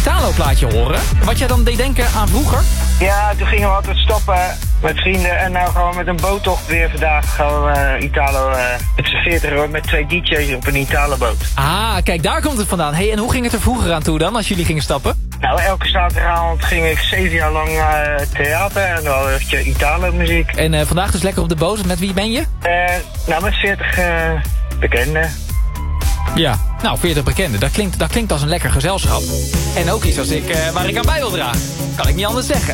Italo-plaatje horen. Wat jij dan deed denken aan vroeger? Ja, toen gingen we altijd stoppen met vrienden. En nou gaan we met een boottocht weer vandaag. Gaan we Italo met z'n 40 met 2 DJ's op een Italo-boot. Ah, kijk, daar komt het vandaan. Hey, en hoe ging het er vroeger aan toe dan, als jullie gingen stappen? Nou, elke zaterdagavond ging ik 7 jaar lang theater. En dan had je Italo-muziek. En vandaag dus lekker op de boot. Met wie ben je? Nou, met 40 bekenden. Ja, nou, 40 bekenden. Dat klinkt als een lekker gezelschap. En ook iets als waar ik aan bij wil dragen. Kan ik niet anders zeggen.